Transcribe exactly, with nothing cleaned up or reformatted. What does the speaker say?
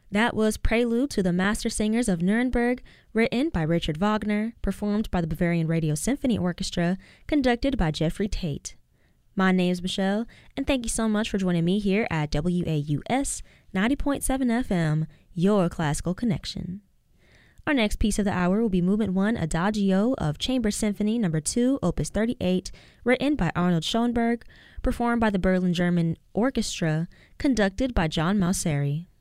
That was Prelude to the Master Singers of Nuremberg, written by Richard Wagner, performed by the Bavarian Radio Symphony Orchestra, conducted by Jeffrey Tate. My name's Michelle, and thank you so much for joining me here at W A U S ninety point seven F M, your classical connection. Our next piece of the hour will be Movement one Adagio of Chamber Symphony Number two, Opus thirty-eight, written by Arnold Schoenberg, performed by the Berlin German Orchestra, conducted by John Mauceri.